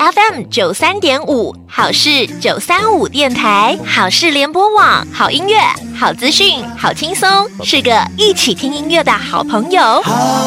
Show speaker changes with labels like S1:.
S1: FM93.5，好事935电台，好事联播网，好音乐，好资讯，好轻松，是个一起听音乐的好朋友。